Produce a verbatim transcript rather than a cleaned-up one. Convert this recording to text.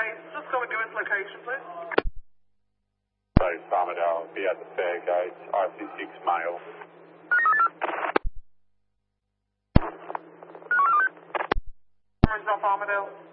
Okay, just go and give us location, please. So, Armadale, be at the Fairgate, R C six male. Orange off Armadale.